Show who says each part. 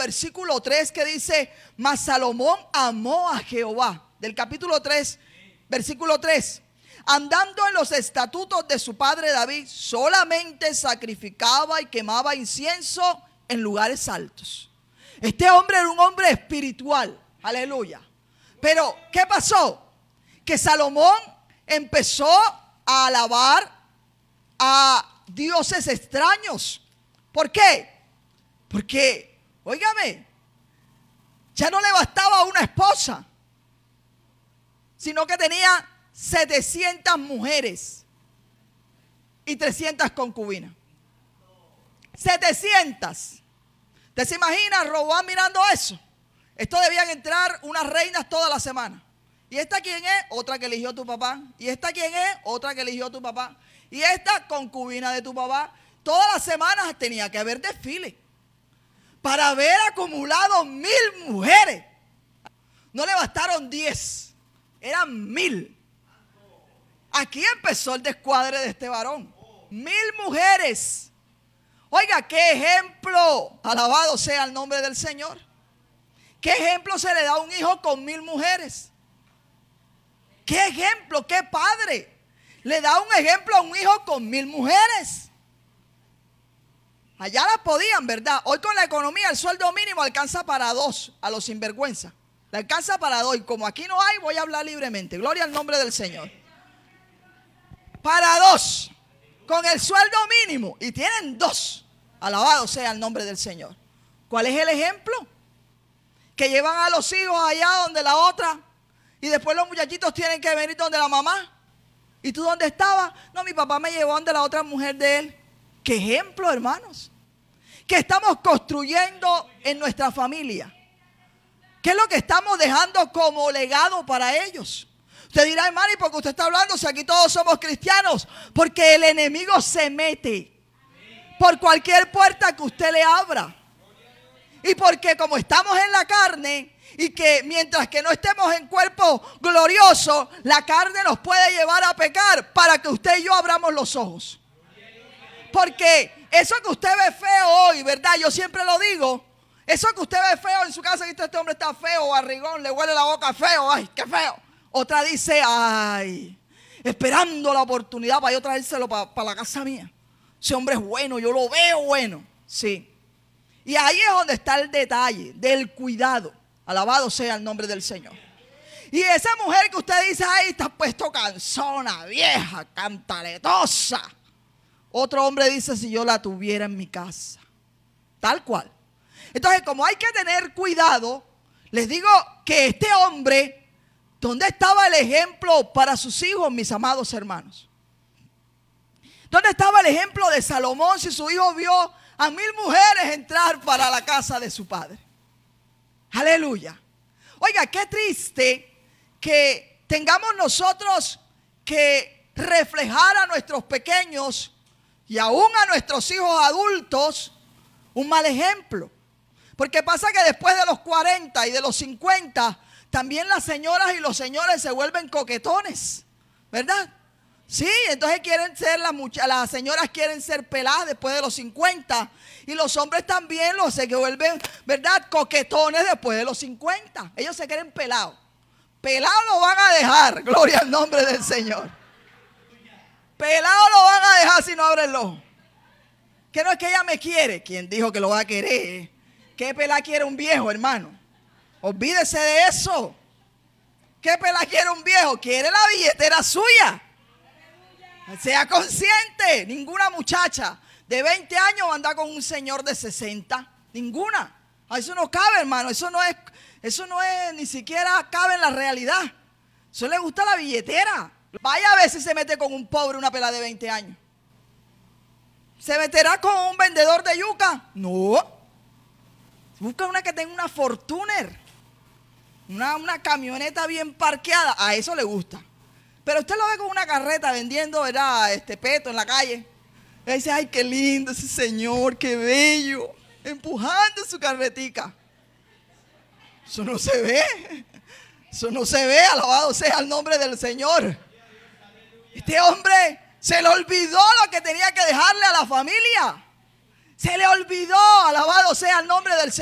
Speaker 1: versículo 3 que dice: mas Salomón amó a Jehová. Del capítulo 3, versículo 3. Andando en los estatutos de su padre David, solamente sacrificaba y quemaba incienso en lugares altos. Este hombre era un hombre espiritual. Aleluya. Pero, ¿qué pasó? Que Salomón empezó a alabar a dioses extraños. ¿Por qué? Porque, óigame, ya no le bastaba una esposa, sino que tenía 700 mujeres y 300 concubinas. 700. ¿Usted se imagina Roboam mirando eso? Esto debían entrar unas reinas toda la semana. ¿Y esta quién es? Otra que eligió tu papá. ¿Y esta quién es? Otra que eligió tu papá. ¿Y esta concubina de tu papá? Todas las semanas tenía que haber desfile para haber acumulado 1000 mujeres. No le bastaron 10, eran 1000. Aquí empezó el descuadre de este varón. 1000 mujeres. Oiga, qué ejemplo. Alabado sea el nombre del Señor. ¿Qué ejemplo se le da a un hijo con 1000 mujeres? ¿Qué ejemplo? ¿Qué padre le da un ejemplo a un hijo con 1000 mujeres? Allá las podían, ¿verdad? Hoy con la economía el sueldo mínimo alcanza para 2 a los sinvergüenza. Le alcanza para 2. Y como aquí no hay, voy a hablar libremente. Gloria al nombre del Señor. Para 2. Con el sueldo mínimo. Y tienen 2. Alabado sea el nombre del Señor. ¿Cuál es el ejemplo? Que llevan a los hijos allá donde la otra. Y después los muchachitos tienen que venir donde la mamá. ¿Y tú dónde estabas? No, mi papá me llevó donde la otra mujer de él. ¿Qué ejemplo, hermanos? ¿Qué estamos construyendo en nuestra familia? ¿Qué es lo que estamos dejando como legado para ellos? Usted dirá, hermano, ¿y por qué usted está hablando si aquí todos somos cristianos? Porque el enemigo se mete por cualquier puerta que usted le abra. Y porque como estamos en la carne y que mientras que no estemos en cuerpo glorioso, la carne nos puede llevar a pecar para que usted y yo abramos los ojos. Porque eso que usted ve feo hoy, ¿verdad? Yo siempre lo digo. Eso que usted ve feo en su casa, que este hombre está feo, barrigón, le huele la boca feo, ay, qué feo. Otra dice, ay, esperando la oportunidad para yo traérselo para la casa mía. Ese hombre es bueno, yo lo veo bueno. Sí. Y ahí es donde está el detalle del cuidado. Alabado sea el nombre del Señor. Y esa mujer que usted dice, ay, está puesto cansona, vieja, cantaletosa. Otro hombre dice, si yo la tuviera en mi casa. Tal cual. Entonces, como hay que tener cuidado, les digo que este hombre, ¿dónde estaba el ejemplo para sus hijos, mis amados hermanos? ¿Dónde estaba el ejemplo de Salomón si su hijo vio a 1000 mujeres entrar para la casa de su padre? Aleluya. Oiga, qué triste que tengamos nosotros que reflejar a nuestros pequeños y aún a nuestros hijos adultos un mal ejemplo. Porque pasa que después de los 40 y de los 50, también las señoras y los señores se vuelven coquetones, ¿verdad? Sí, entonces quieren ser las señoras quieren ser peladas después de los 50. Y los hombres también se vuelven, ¿verdad?, coquetones después de los 50. Ellos se quieren pelados. Pelados lo van a dejar, gloria al nombre del Señor. Pelado lo van a dejar si no abre el ojo. Que no es que ella me quiere. ¿Quién dijo que lo va a querer? ¿Qué pelá quiere un viejo, hermano? Olvídese de eso. ¿Qué pelá quiere un viejo? Quiere la billetera suya. Sea consciente. Ninguna muchacha de 20 años va a andar con un señor de 60. Ninguna. Eso no cabe, hermano. Eso no es, ni siquiera cabe en la realidad. Eso le gusta la billetera. Vaya a ver si se mete con un pobre, una pela de 20 años. ¿Se meterá con un vendedor de yuca? No. Busca una que tenga una Fortuner. Una camioneta bien parqueada. A eso le gusta. Pero usted lo ve con una carreta vendiendo, ¿verdad?, peto en la calle. Y dice, ay, qué lindo ese señor, qué bello. Empujando su carretica. Eso no se ve. Eso no se ve. Alabado sea el nombre del Señor. Este hombre se le olvidó lo que tenía que dejarle a la familia. Se le olvidó. Alabado sea el nombre del Señor.